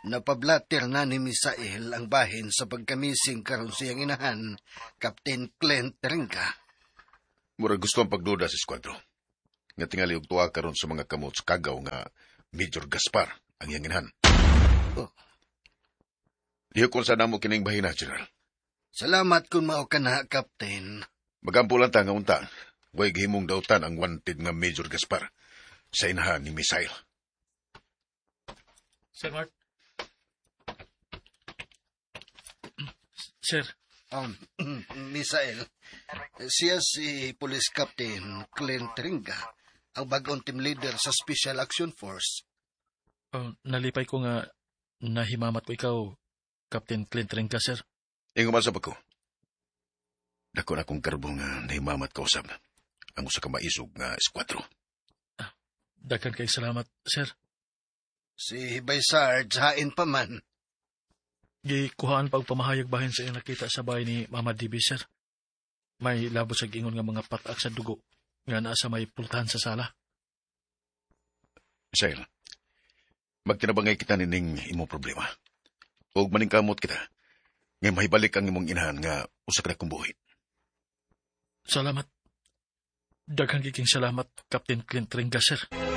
Napablatter na ni Misael ang bahin sa pagkamising karon siyang inahan, Captain Clint Ringa. Murag gusto ang pagduda sa eskwadro. Nga tingali og tuwa karon sa mga kamot sa kagaw nga Major Gaspar ang iyang inahan. Oh. Diyo kung saan mo kining bahina, General. Salamat kung mao ka na, Captain. Magampo lang ta nga unta. Huwag himong dautan ang wanted nga Major Gaspar sa inahan ni Misael. Sir Mark? Sir. Misael, siya si Police Captain Clint Ringa, ang bagong team leader sa Special Action Force. Nalipay ko nga nahimamat ko ikaw, Captain Clint Ringa, sir. Ingo masab ako. Dako na kong karbong nga nahimamat ka usab. Ang usa ka maisog nga eskwadro. Daghan kay salamat, sir. Si Hibay Sarge, hain pa man. Gikuhaan pa og pamahayag bahin sa iyong nakita sa bahay ni Mama DB, sir. May labot sa gingon nga mga patak sa dugo nga naa sa may pultahan sa sala. Misael, magtinabangay kita nining imong problema. Huwag maningkamot kita. Ngay mahibalik ang imong inahan nga usa ka kong buhi. Salamat. Daghang giking salamat, Captain Clint Ringa, sir.